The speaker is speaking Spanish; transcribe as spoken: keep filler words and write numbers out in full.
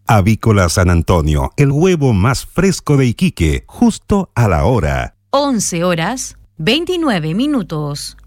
Avícola San Antonio, el huevo más fresco de Iquique, justo a la hora. once horas, veintinueve minutos.